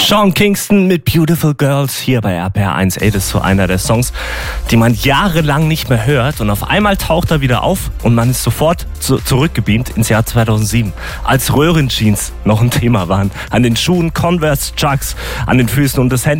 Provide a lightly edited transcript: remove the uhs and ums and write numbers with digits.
Sean Kingston mit Beautiful Girls hier bei RPR 1. Das ist so einer der Songs, die man jahrelang nicht mehr hört und auf einmal taucht er wieder auf und man ist sofort zurückgebeamt ins Jahr 2007, als Röhrenjeans noch ein Thema waren. An den Schuhen Converse Chucks, an den Füßen und das Handy